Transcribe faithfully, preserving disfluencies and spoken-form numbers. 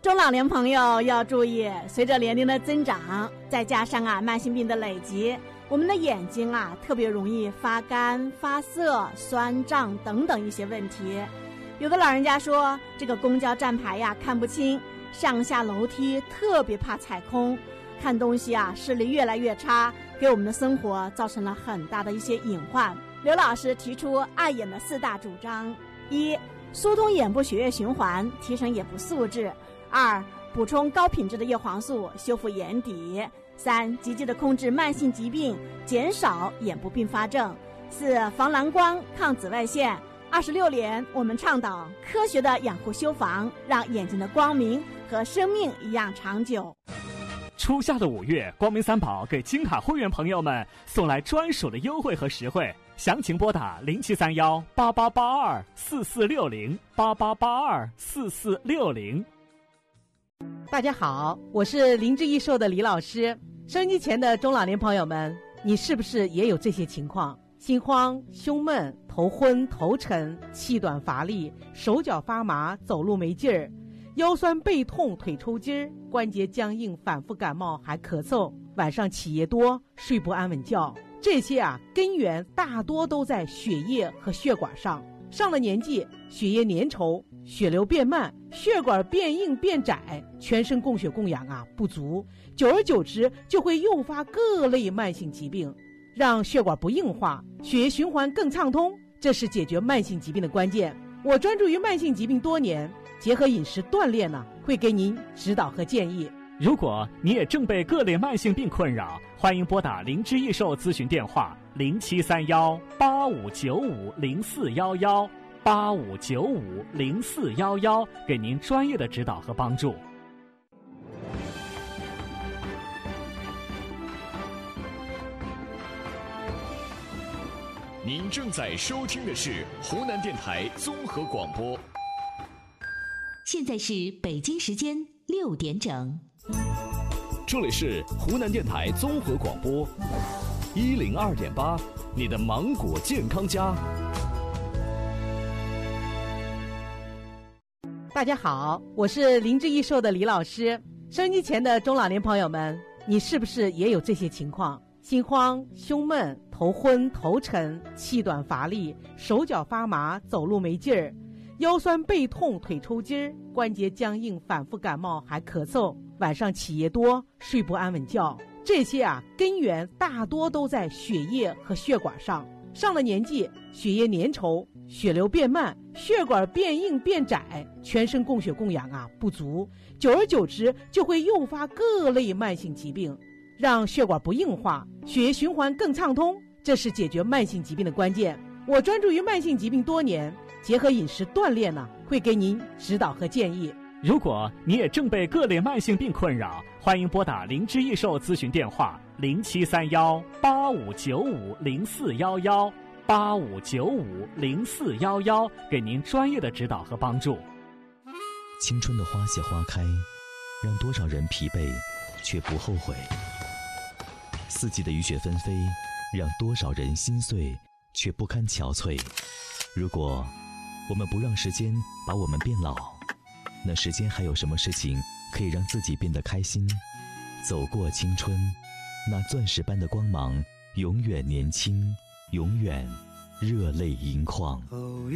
中老年朋友要注意，随着年龄的增长，再加上啊慢性病的累积，我们的眼睛啊特别容易发干、发涩、酸胀等等一些问题。有的老人家说，这个公交站牌呀看不清，上下楼梯特别怕踩空，看东西啊视力越来越差，给我们的生活造成了很大的一些隐患。刘老师提出爱眼的四大主张：一、疏通眼部血液循环，提升眼部素质；二、补充高品质的叶黄素，修复眼底；三、积极的控制慢性疾病，减少眼部并发症；四、防蓝光、抗紫外线。二十六年，我们倡导科学的养护修防，让眼睛的光明和生命一样长久。 初夏的五月，光明三宝给金卡会员朋友们送来专属的优惠和实惠，详情拨打零七三幺八八八二四四六零八八八二四四六零。 大家好，我是灵芝益寿的李老师。收音机前的中老年朋友们，你是不是也有这些情况？心慌、胸闷、头昏、头沉、气短乏力、手脚发麻、走路没劲儿、腰酸背痛、腿抽筋儿、关节僵硬、反复感冒还咳嗽，晚上起夜多、睡不安稳觉，这些啊根源大多都在血液和血管上。上了年纪，血液粘稠，血流变慢，血管变硬变窄，全身供血供氧啊不足，久而久之就会诱发各类慢性疾病。让血管不硬化，血液循环更畅通，这是解决慢性疾病的关键。我专注于慢性疾病多年，结合饮食锻炼呢，会给您指导和建议。 如果你也正被各类慢性病困扰，欢迎拨打灵芝益寿咨询电话零七三幺八五九五零四幺幺八五九五零四幺幺，给您专业的指导和帮助。 您正在收听的是湖南电台综合广播。 现在是北京时间六点整。 这里是湖南电台综合广播一零二点八，你的芒果健康家。 大家好，我是灵芝益寿的李老师。收音机前的中老年朋友们，你是不是也有这些情况？心慌、胸闷、头昏、头沉、气短乏力、手脚发麻、走路没劲儿、腰酸背痛、腿抽筋儿、关节僵硬、反复感冒还咳嗽，晚上起夜多、睡不安稳觉，这些啊根源大多都在血液和血管上。上了年纪，血液粘稠，血流变慢，血管变硬变窄，全身供血供氧啊不足，久而久之就会诱发各类慢性疾病。让血管不硬化，血液循环更畅通，这是解决慢性疾病的关键。我专注于慢性疾病多年，结合饮食锻炼呢，会给您指导和建议。 如果你也正被各类慢性病困扰，欢迎拨打灵芝益寿咨询电话零七三幺八五九五零四幺幺八五九五零四幺幺，给您专业的指导和帮助。 青春的花谢花开，让多少人疲惫却不后悔。四季的雨雪纷飞，让多少人心碎却不堪憔悴。如果我们不让时间把我们变老，那时间还有什么事情可以让自己变得开心？走过青春，那钻石般的光芒永远年轻，永远热泪盈眶。